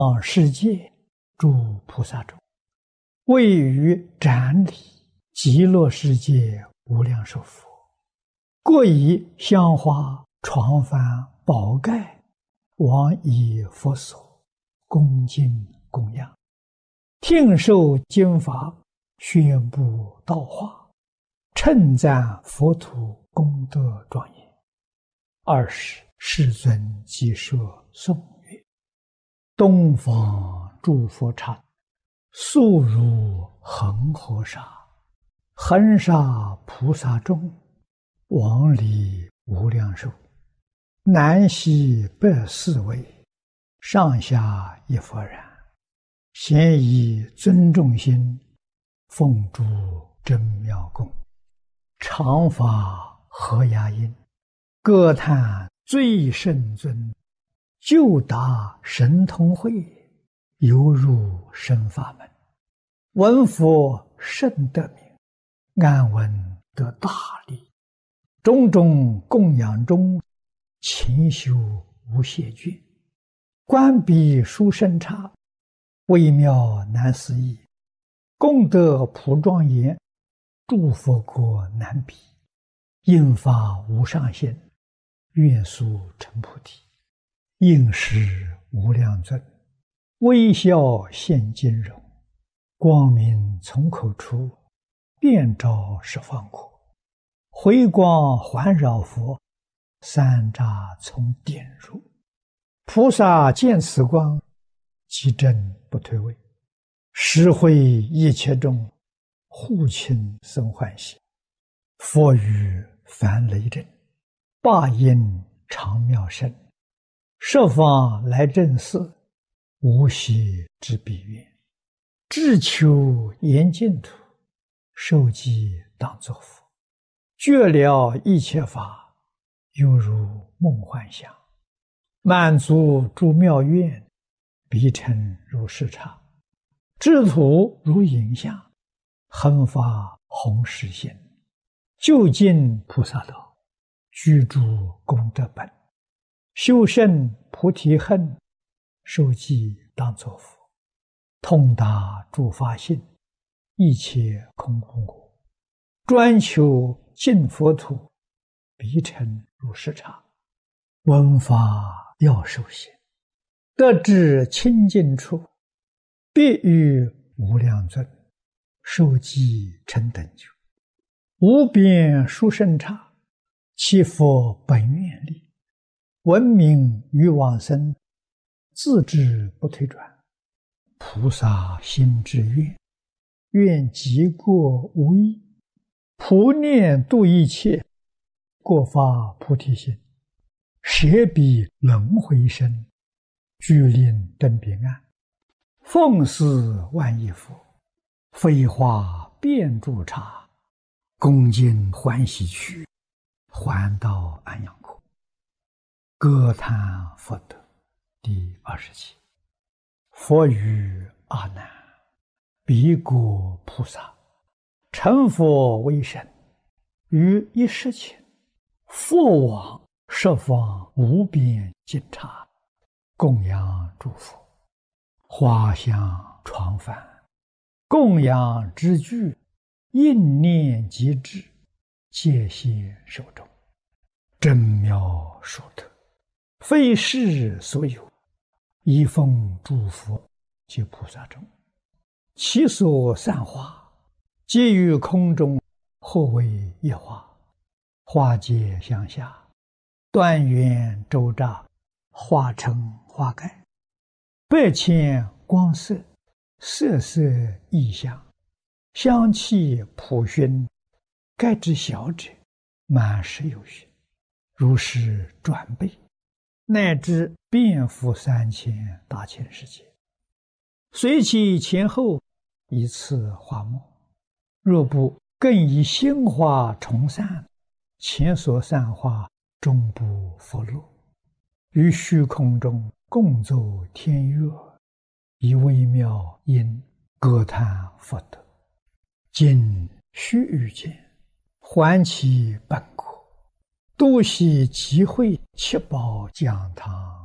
世界诸菩萨中，位于展里极乐世界无量寿佛，各以香花、床幡、宝盖往以佛所恭敬供养，听受经法，宣布道化，称赞佛土功德庄严。20世尊即设颂曰：东方诸佛刹，速如恒河沙，恒沙菩萨众，往里无量寿，南西北四围，上下一佛然，咸以尊重心，奉诸真妙供，常发和雅音，歌叹最胜尊，就达神通会，犹入深法门。闻佛甚得名，安闻得大利，种种供养中，勤修无懈倦。观彼殊胜刹，微妙难思议，功德普庄严，诸佛国难比，应发无上限，愿速成菩提。应时无量尊，微笑现金容，光明从口出，遍照十方国。回光环绕佛，三匝从点入。菩萨见此光，即正不退位，实会一切众，护亲生欢喜。佛语梵雷震，霸音长妙声，设方来正寺，无息之彼愿。志求严净土，受记当作佛。觉了一切法，犹如梦幻想。满足诸妙愿，必成如是刹。智土如影像，恒发弘誓心。就近菩萨道，居住功德本。修胜菩提恨，受记当作佛。通达诸法性，一切空空果。专求净佛土，必成如是刹。闻法要受行，得至清净处，必与无量尊，受记成等觉。无边殊胜刹，其佛本愿力，闻名于往生，自知不退转。菩萨心之愿，愿极过无异，普念度一切，过发菩提心，舍彼轮回身，具令真彼岸。奉事万亿佛，飞花遍诸刹，恭敬欢喜去，还到安养国。歌叹佛德第27。佛语阿难：彼国菩萨，成佛为身，于一时前，佛往十方无边尽刹，供养诸佛，花香床幡，供养之具，应念即至，戒谢受众，真妙殊特，非世所有，以奉诸佛及菩萨众。其所散花，皆于空中，或为一花。花皆向下，端圆周匝，化成花盖。百千光色，色色异香，香气普熏，盖之小者，满十有余。如是转倍，乃至遍覆3000大千世界。随其前后，以次花末。若不更以新花重散，前所散花终不复落。于虚空中共奏天乐，以微妙音歌叹佛德。今须臾间，还其本国，度悉集会七宝讲堂